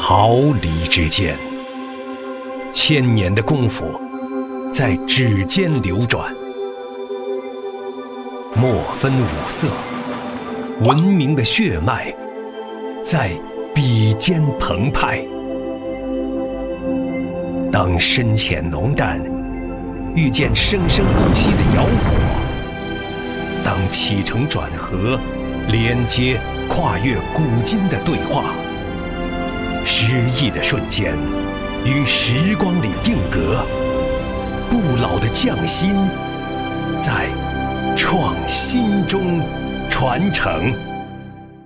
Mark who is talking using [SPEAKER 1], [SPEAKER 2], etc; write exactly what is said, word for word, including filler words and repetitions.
[SPEAKER 1] 毫厘之间，千年的功夫在指尖流转，莫分五色，文明的血脉在笔尖澎湃。当深浅浓淡遇见生生不息的窑火，当起承转合连接跨越古今的对话，诗意的瞬间与时光里定格，不老的匠心在创新中传承。